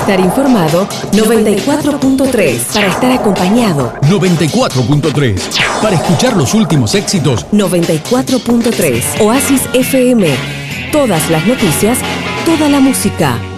estar informado, 94.3. Para estar acompañado, 94.3. Para escuchar los últimos éxitos, 94.3. Oasis FM. Todas las noticias, toda la música.